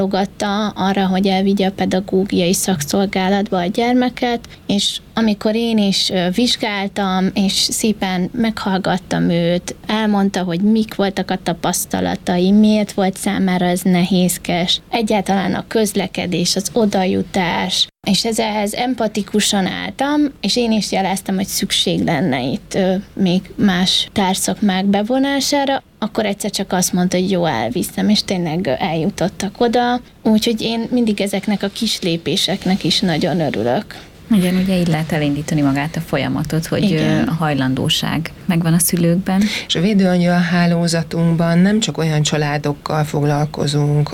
támogatta arra, hogy elvigye a pedagógiai szakszolgálatba a gyermeket, és amikor én is vizsgáltam, és szépen meghallgattam őt, elmondta, hogy mik voltak a tapasztalatai, miért volt számára ez nehézkes, egyáltalán a közlekedés, az odajutás, és ehhez empatikusan álltam, és én is jeleztem, hogy szükség lenne itt még más társzakmák bevonására, akkor egyszer csak azt mondta, hogy jó, elviszem, és tényleg eljutottak oda, úgyhogy én mindig ezeknek a kis lépéseknek is nagyon örülök. Igen, ugye így lehet elindítani magát a folyamatot, hogy igen, a hajlandóság megvan a szülőkben. És a védőangyal hálózatunkban nem csak olyan családokkal foglalkozunk,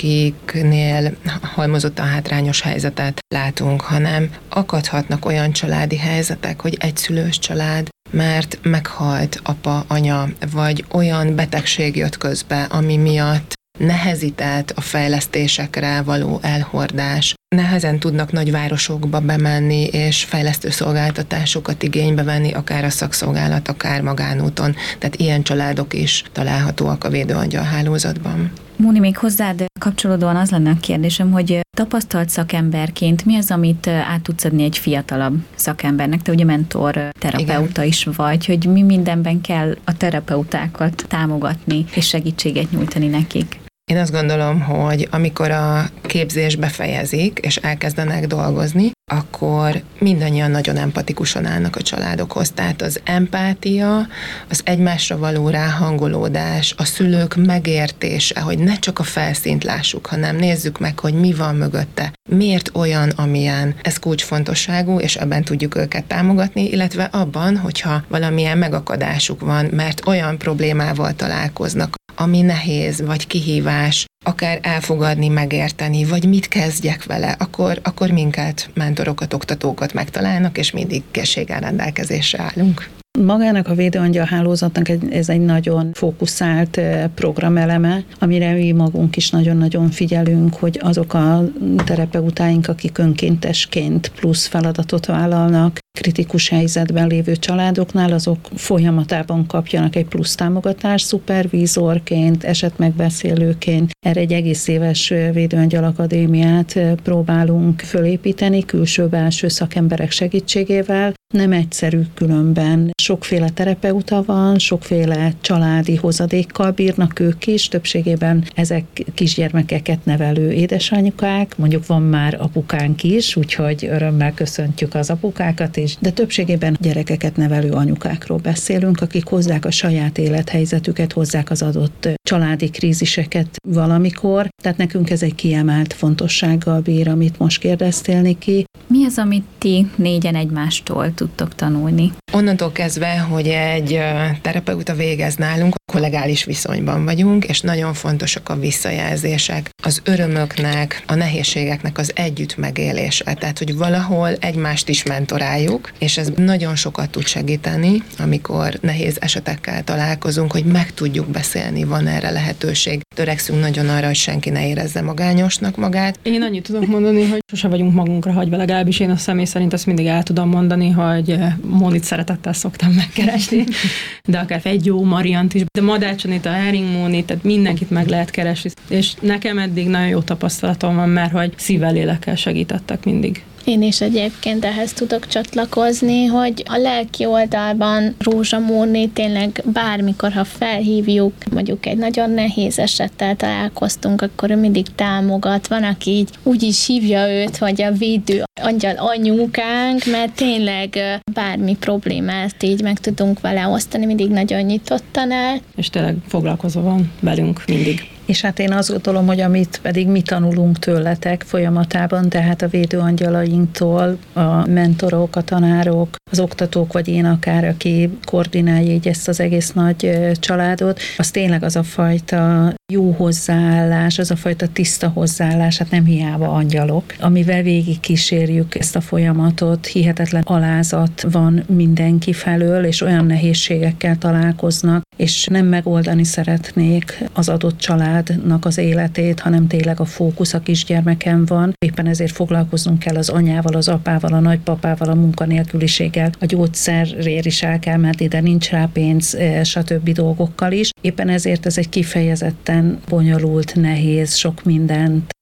akiknél halmozottan hátrányos helyzetet látunk, hanem akadhatnak olyan családi helyzetek, hogy egyszülős család, mert meghalt apa, anya, vagy olyan betegség jött közbe, ami miatt nehezített a fejlesztésekre való elhordás. Nehezen tudnak nagyvárosokba bemenni és fejlesztő szolgáltatásokat igénybe venni, akár a szakszolgálat, akár magánúton. Tehát ilyen családok is találhatóak a védőangyal hálózatban. Móni, még hozzád kapcsolódóan az lenne a kérdésem, hogy tapasztalt szakemberként mi az, amit át tudsz adni egy fiatalabb szakembernek? Te ugye mentor, terapeuta is vagy, hogy mi mindenben kell a terapeutákat támogatni és segítséget nyújtani nekik? Én azt gondolom, hogy amikor a képzés befejezik, és elkezdenek dolgozni, akkor mindannyian nagyon empatikusan állnak a családokhoz. Tehát az empátia, az egymásra való ráhangolódás, a szülők megértése, hogy ne csak a felszínt lássuk, hanem nézzük meg, hogy mi van mögötte. Miért olyan, amilyen. Ez kulcsfontosságú, és ebben tudjuk őket támogatni, illetve abban, hogyha valamilyen megakadásuk van, mert olyan problémával találkoznak, ami nehéz, vagy kihívás, akár elfogadni, megérteni, vagy mit kezdjek vele, akkor minket, mentorokat, oktatókat megtalálnak, és mindig készséggel rendelkezésre állunk. Magának a védőangyal hálózatnak ez egy nagyon fókuszált programeleme, amire mi magunk is nagyon-nagyon figyelünk, hogy azok a terapeutáink, akik önkéntesként plusz feladatot vállalnak, kritikus helyzetben lévő családoknál, azok folyamatában kapjanak egy plusz támogatást, szupervízorként, esetmegbeszélőként. Erre egy egész éves Védőangyal Akadémiát próbálunk fölépíteni, külső-belső szakemberek segítségével. Nem egyszerű különben. Sokféle terapeuta van, sokféle családi hozadékkal bírnak ők is, többségében ezek kisgyermekeket nevelő édesanyukák, mondjuk van már apukánk is, úgyhogy örömmel köszöntjük az apukákat is, de többségében gyerekeket nevelő anyukákról beszélünk, akik hozzák a saját élethelyzetüket, hozzák az adott családi kríziseket valamikor, tehát nekünk ez egy kiemelt fontossággal bír, amit most kérdeztél, Niki. Mi az, amit ti négyen egymástól tudtok tanulni? Onnantól kezdve, hogy egy terapeuta végez nálunk, kollegális viszonyban vagyunk, és nagyon fontosak a visszajelzések, az örömöknek, a nehézségeknek az együtt megélése. Tehát, hogy valahol egymást is mentoráljuk, és ez nagyon sokat tud segíteni, amikor nehéz esetekkel találkozunk, hogy meg tudjuk beszélni, van erre lehetőség. Törekszünk nagyon arra, hogy senki ne érezze magányosnak magát. Én annyit tudok mondani, hogy sose vagyunk magunkra hagyva, legalábbis én a személy szerint azt mindig el tudom mondani, hogy Mónit szeretettel szoktam megkeresni, de akár egy jó Mariant is, de Madács Anita, Hering Móni, tehát mindenkit meg lehet keresni, és nekem eddig nagyon jó tapasztalatom van, mert hogy szívvel, lélekkel segítettek mindig. Én is egyébként ehhez tudok csatlakozni, hogy a lelki oldalban Rózsa Móni tényleg bármikor, ha felhívjuk, mondjuk egy nagyon nehéz esettel találkoztunk, akkor ő mindig támogat. Van, aki így úgy is hívja őt, hogy a védő angyal anyukánk, mert tényleg bármi problémát így meg tudunk vele osztani, mindig nagyon nyitottan áll. És tényleg foglalkozva van velünk mindig. És hát én azt gondolom, hogy amit pedig mi tanulunk tőletek folyamatában, tehát a védőangyalainktól, a mentorok, a tanárok, az oktatók, vagy én akár, aki koordinálja így ezt az egész nagy családot, az tényleg az a fajta jó hozzáállás, az a fajta tiszta hozzáállás, hát nem hiába angyalok, amivel végig kísérjük ezt a folyamatot, hihetetlen alázat van mindenki felől, és olyan nehézségekkel találkoznak, és nem megoldani szeretnék az adott családnak az életét, hanem tényleg a fókusz a kisgyermeken van. Éppen ezért foglalkoznunk kell az anyával, az apával, a nagypapával, a munkanélküliséggel, a gyógyszerért is el kell menni, de nincs rá pénz, stb. Dolgokkal is. Éppen ezért ez egy kifejezetten bonyolult, nehéz, sok mindent